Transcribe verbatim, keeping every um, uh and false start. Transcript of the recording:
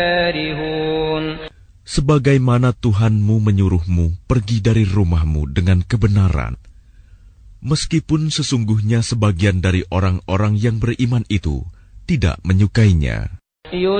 Sebagaimana Tuhanmu menyuruhmu pergi dari rumahmu dengan kebenaran, meskipun sesungguhnya sebagian dari orang-orang yang beriman itu tidak menyukainya.